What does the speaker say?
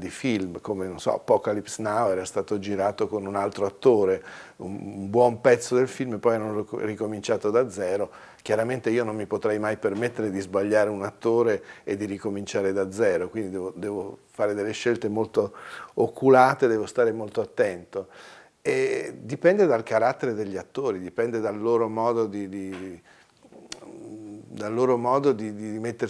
grandi film, come non so, Apocalypse Now era stato girato con un altro attore, un buon pezzo del film e poi hanno ricominciato da zero. Chiaramente io non mi potrei mai permettere di sbagliare un attore e di ricominciare da zero, quindi devo fare delle scelte molto oculate, devo stare molto attento. E dipende dal carattere degli attori, dipende dal loro modo di mettersi